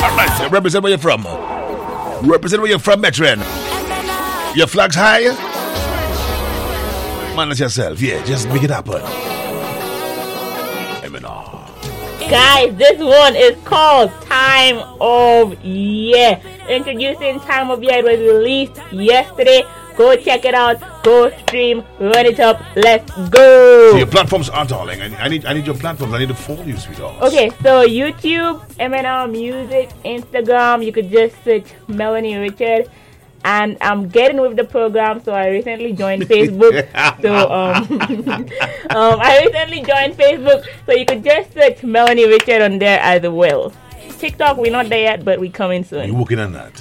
Alright, so represent where you're from. Represent where you're from, Metron. Your flag's high? Manage yourself, yeah, just make it happen. Guys, this one is called Time of Year. Introducing Time of Year. It was released yesterday. Go check it out. Go stream. Run it up. Let's go. So your platforms are, darling. I need your platforms. I need to follow you, sweetheart. Okay, so YouTube, MNR Music, Instagram. You could just search Melanie Richard. And I'm getting with the program, so I recently joined Facebook. I recently joined Facebook, so you could just search Melanie Richard on there as well. TikTok, we're not there yet, but we're coming soon. You're working on that.